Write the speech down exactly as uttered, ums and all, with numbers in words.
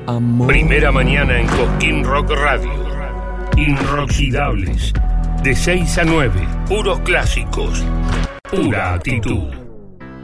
amor. Primera mañana en Cosquín Rock Radio. Inroxidables. De seis a nueve. Puros clásicos. Pura actitud.